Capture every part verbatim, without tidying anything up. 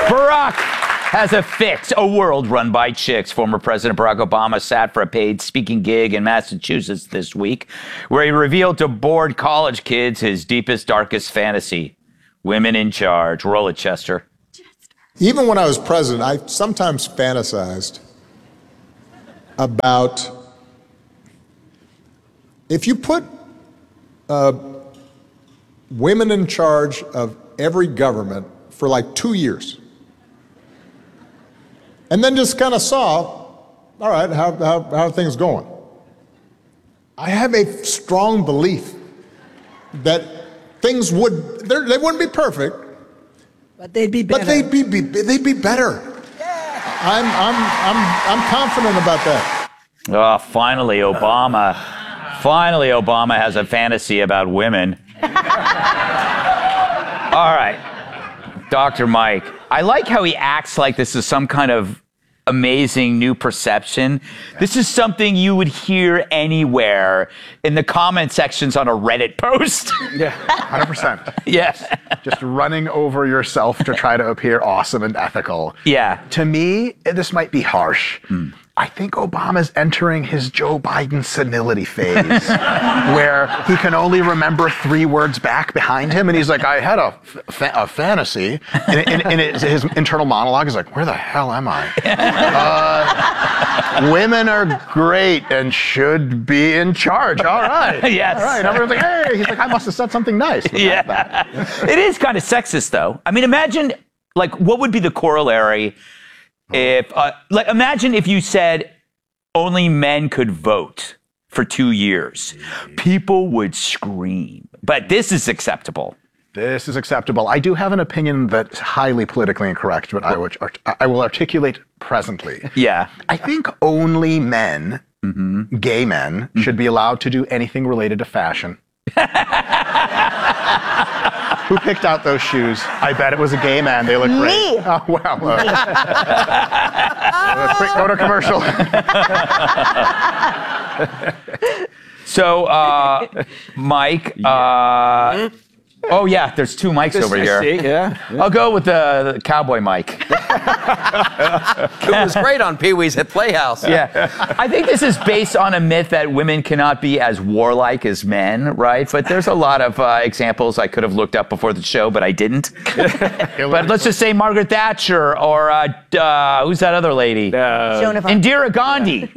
Barack has a fix, a world run by chicks. Former President Barack Obama sat for a paid speaking gig in Massachusetts this week, where he revealed to bored college kids his deepest, darkest fantasy. Women in charge. Roll it, Chester. Even when I was president, I sometimes fantasized about if you put uh, women in charge of every government for like two years, and then just kind of saw, all right, how, how, how are things going? I have a strong belief that things would, they wouldn't be perfect, but they'd be better. But they'd be, be they'd be better. Yeah. I'm I'm I'm I'm confident about that. Oh, finally, Obama. Finally, Obama has a fantasy about women. All right, Doctor Mike. I like how he acts like this is some kind of amazing new perception. This is something you would hear anywhere in the comment sections on a Reddit post. Yeah, one hundred percent. Yeah. Just running over yourself to try to appear awesome and ethical. Yeah. To me, this might be harsh. Mm. I think Obama's entering his Joe Biden senility phase, where he can only remember three words back behind him, and he's like, I had a, fa- a fantasy. And, and, and it, his internal monologue is like, where the hell am I? Uh, women are great and should be in charge. All right. Yes. All right. And everyone's like, hey. He's like, I must have said something nice. Yeah. That. It is kind of sexist, though. I mean, imagine, like, what would be the corollary if, uh, like, imagine if you said only men could vote for two years. People would scream. But this is acceptable. This is acceptable. I do have an opinion that's highly politically incorrect, but I, would, I will articulate presently. Yeah. I think only men, mm-hmm. gay men, mm-hmm. should be allowed to do anything related to fashion. Who picked out those shoes? I bet it was a gay man. They look great. Me. Oh, well. Uh, uh, quick, go to commercial. So, uh, Mike, uh, oh yeah, there's two mics over here. See, yeah, yeah. I'll go with the, the cowboy mic. It was great on Pee-wee's at Playhouse. Yeah. I think this is based on a myth that women cannot be as warlike as men, right? But there's a lot of uh, examples I could have looked up before the show, but I didn't. But let's just say Margaret Thatcher or uh, uh, who's that other lady? Uh, Indira Gandhi.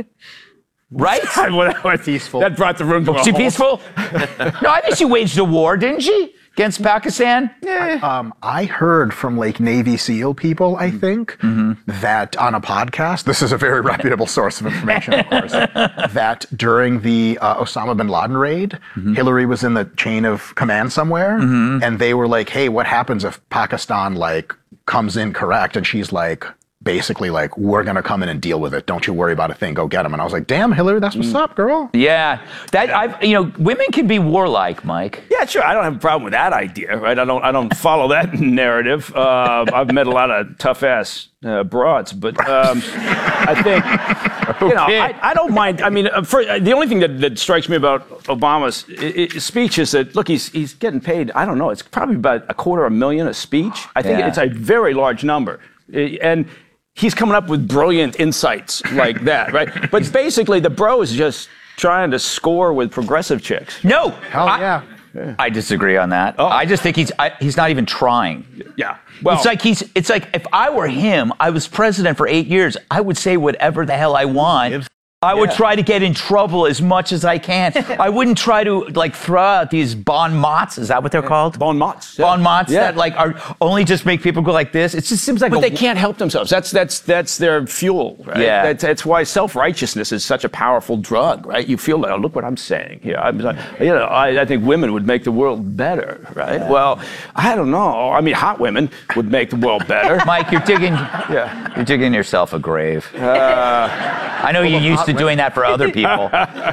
Right? That, peaceful. That brought the room to a Was she halt. peaceful? No, I think she waged a war, didn't she? Against Pakistan? Yeah. Um, I heard from like Navy SEAL people, I think, mm-hmm. that on a podcast, this is a very reputable source of information, of course, that during the uh, Osama bin Laden raid, mm-hmm. Hillary was in the chain of command somewhere, mm-hmm. and they were like, hey, what happens if Pakistan like comes in correct? And she's like, basically like, we're going to come in and deal with it. Don't you worry about a thing. Go get them. And I was like, damn, Hillary, that's what's up, girl. Yeah. That I've, you know, women can be warlike, Mike. Yeah, sure. I don't have a problem with that idea, right? I don't I don't follow that narrative. Uh, I've met a lot of tough-ass uh, broads, but um, I think, you know, I, I don't mind. I mean, uh, for, uh, the only thing that, that strikes me about Obama's I- I- speech is that, look, he's he's getting paid, I don't know, it's probably about a quarter of a million a speech. I think Yeah. it's a very large number. And he's coming up with brilliant insights like that, right? But basically, the bro is just trying to score with progressive chicks. No. Hell I, yeah. I disagree on that. Oh. I just think he's I, he's not even trying. Yeah. Well, it's like he's. It's like if I were him, I was president for eight years. I would say whatever the hell I want. I would Yeah. try to get in trouble as much as I can. I wouldn't try to like throw out these bon mots. Is that what they're called? Bon mots. Yeah. Bon mots Yeah. that like are only just make people go like this. It just seems like. But a, they can't help themselves. That's that's that's their fuel, right? Yeah. That's, that's why self-righteousness is such a powerful drug, right? You feel like, oh, look what I'm saying here. I'm like, you know, I, I think women would make the world better, right? Yeah. Well, I don't know. I mean, hot women would make the world better. Mike, you're digging. Yeah. You're digging yourself a grave. Uh, I know you're used to doing that for other people.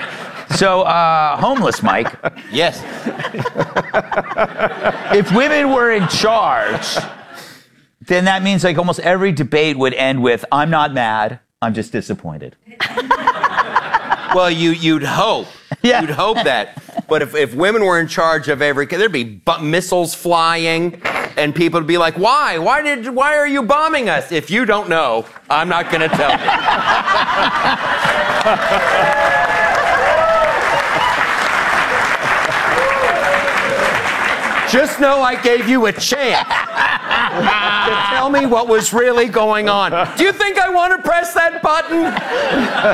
So, uh, homeless Mike. yes. If women were in charge, then that means like almost every debate would end with, I'm not mad, I'm just disappointed. Well, you, you'd hope. Yeah. You'd hope that. But if, if women were in charge of every, there'd be bu- missiles flying, and people would be like, "Why? Why did? Why are you bombing us?" If you don't know, I'm not going to tell you. Just know I gave you a chance to tell me what was really going on. Do you think I want to press that button?